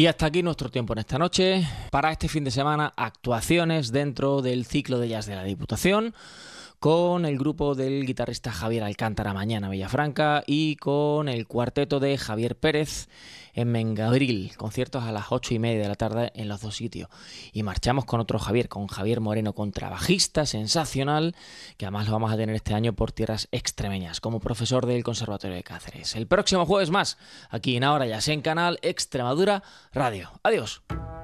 Y hasta aquí nuestro tiempo en esta noche. Para este fin de semana, actuaciones dentro del ciclo de jazz de la Diputación, con el grupo del guitarrista Javier Alcántara mañana en Villafranca y con el cuarteto de Javier Pérez en Mengabril, conciertos a las 8:30 de la tarde en los dos sitios. Y marchamos con otro Javier, con Javier Moreno, contrabajista sensacional, que además lo vamos a tener este año por tierras extremeñas, como profesor del Conservatorio de Cáceres. El próximo jueves más, aquí en Ahora Ya Sé, en Canal Extremadura Radio. Adiós.